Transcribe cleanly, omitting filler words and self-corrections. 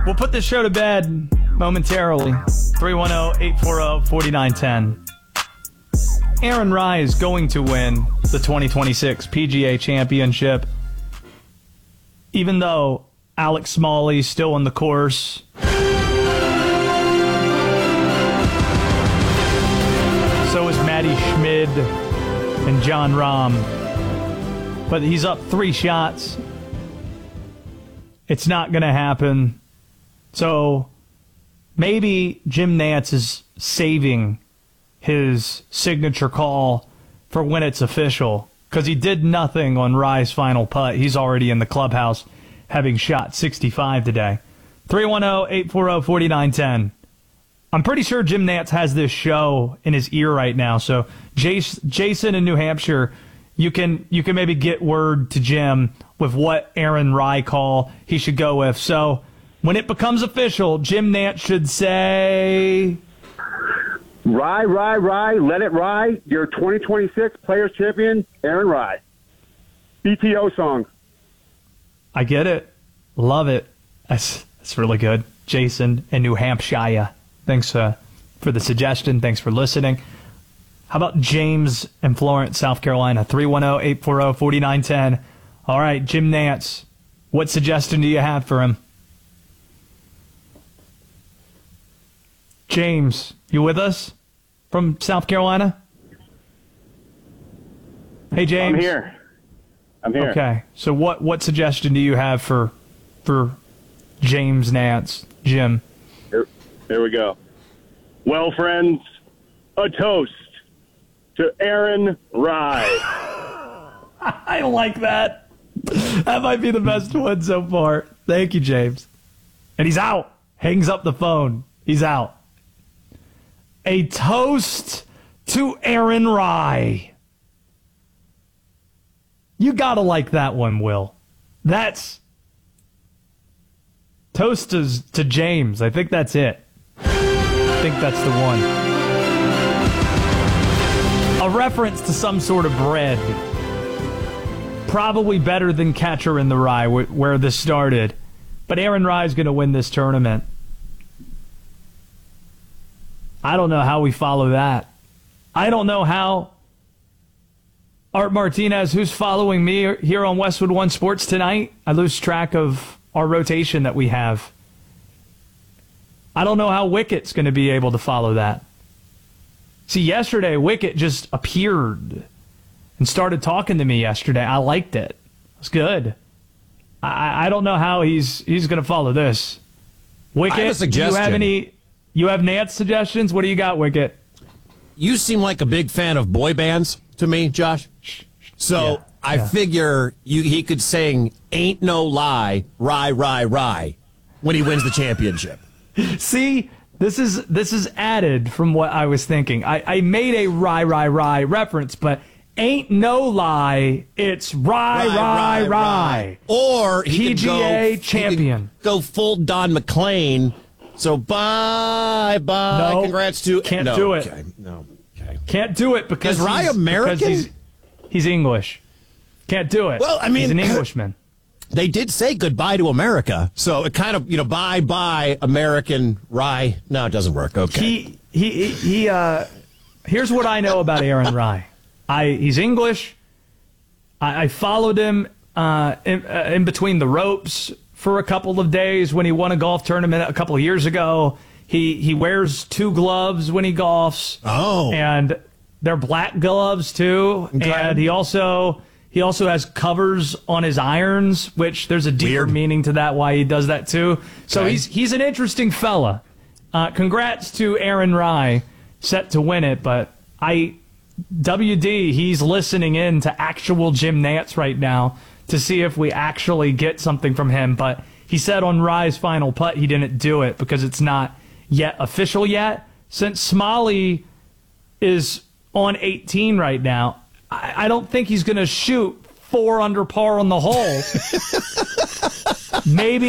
We'll put this show to bed momentarily. 310-840-4910. Aaron Rai is going to win the 2026 PGA Championship, even though Alex Smalley's still on the course. So is Matty Schmid and John Rahm. But he's up 3 shots. It's not going to happen. So maybe Jim Nantz is saving his signature call for when it's official, because he did nothing on Rai's final putt. He's already in the clubhouse having shot 65 today. 310-840-4910. I'm pretty sure Jim Nantz has this show in his ear right now. So Jason in New Hampshire, you can maybe get word to Jim with what Aaron Rai call he should go with. So when it becomes official, Jim Nantz should say, Rai, let it ride. Your 2026 Players Champion, Aaron Rai. BTO song. I get it. Love it. That's really good. Jason in New Hampshire. Thanks for the suggestion. Thanks for listening. How about James in Florence, South Carolina? 310-840-4910. All right, Jim Nantz, what suggestion do you have for him? James, you with us from South Carolina? Hey, James. I'm here. Okay, so what suggestion do you have for James Nantz, Jim? Here we go. Well, friends, a toast to Aaron Rai. I like that. That might be the best one so far. Thank you, James. And he's out. Hangs up the phone. He's out. A toast to Aaron Rai. You gotta like that one, Will. That's toast to James. I think that's it. I think that's the one. A reference to some sort of bread. Probably better than Catcher in the Rye, where this started. But Aaron Rai is going to win this tournament. I don't know how we follow that. I don't know how Art Martinez, who's following me here on Westwood One Sports tonight, I lose track of our rotation that we have. I don't know how Wicket's going to be able to follow that. See, yesterday, Wicket just appeared and started talking to me yesterday. I liked it. It was good. I don't know how he's going to follow this. Wicket, I have a suggestion. You have Nantz suggestions? What do you got, Wicket? You seem like a big fan of boy bands to me, Josh. So I figure he could sing Ain't No Lie, Rye, Rye, Rye when he wins the championship. See, this is added from what I was thinking. I made a Rye, Rye, Rye reference, but ain't no lie, it's Rye, Rye, Rye. Or he PGA champion. He could go full Don McLean. So bye. No, congrats to... Can't do it. Okay. No. Okay. Can't do it because Is Rye American? Because he's English. Can't do it. Well, I mean... He's an Englishman. They did say goodbye to America, so it kind of, bye, American Rye. No, it doesn't work. Okay. Here's what I know about Aaron Rai. He's English. I followed him in between the ropes for a couple of days when he won a golf tournament a couple of years ago. He wears 2 gloves when he golfs. Oh. And they're black gloves, too. Okay. And he also has covers on his irons, which there's a deeper meaning to that, why he does that too. So he's an interesting fella. Congrats to Aaron Rai, set to win it. But WD, he's listening in to actual Jim Nantz right now to see if we actually get something from him. But he said on Rai's final putt he didn't do it because it's not yet official yet. Since Smalley is on 18 right now, I don't think he's going to shoot 4 under par on the hole. Maybe